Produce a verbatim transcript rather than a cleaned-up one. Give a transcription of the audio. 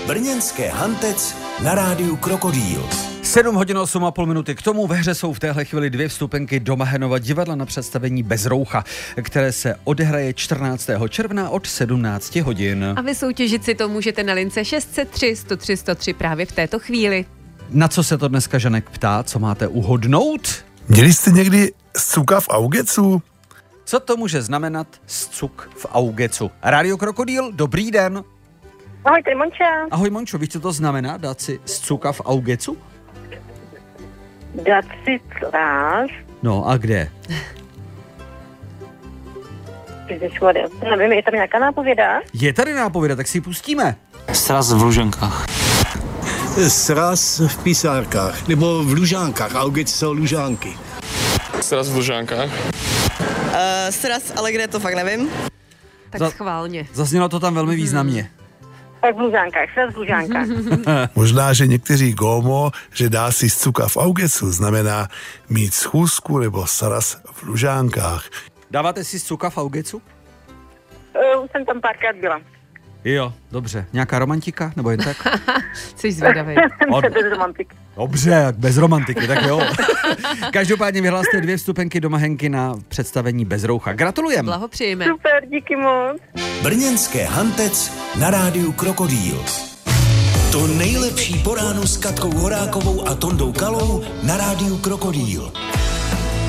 Brněnské Hantec na rádiu Krokodýl. sedm hodin osm a půl minuty. K tomu ve hře jsou v téhle chvíli dvě vstupenky do Mahenova divadla na představení Bez roucha, které se odehraje čtrnáctého června od sedmnácti hodin. A vysoutěžit si to můžete na lince šest set tři sto tři sto tři právě v této chvíli. Na co se to dneska Žanek ptá? Co máte uhodnout? Měli jste někdy scuka v augecu? Co to může znamenat scuk v augecu? Rádio Krokodýl, dobrý den. Ahoj, tady Monča. Ahoj Mončo, víš, co to znamená dát si scuka v augecu? Dát si tráž. No a kde? Nevím, je tam nějaká nápověda? Je tady nápověda, tak si ji pustíme. Sraz v Lužankách. Sraz v písárkách, nebo v Lužánkách, augec jsou Lužánky. Sraz v Lužánkách. Uh, sraz, ale kde to fakt nevím. Tak Za- schválně. Zaznělo to tam velmi významně. Tak v Lužánkách, sraz v Lužánkách. Možná, že někteří gomo, že dá si scuka v augecu, znamená mít schůzku nebo sraz v Lužánkách. Dáváte si scuka v augecu? Uh, už jsem tam párkrát byla. Jo, dobře. Nějaká romantika? Nebo jen tak? Jsi zvědavej. Od- Bez romantik. Dobře, jak bez romantiky, tak jo. Každopádně vyhláste dvě vstupenky do Mahenky na představení Bez roucha. Gratulujem. Blahopřejeme. Super, díky moc. Brněnské Hantec na rádiu Krokodýl. To nejlepší po ránu s Katkou Horákovou a Tondou Kalou na rádiu Krokodýl.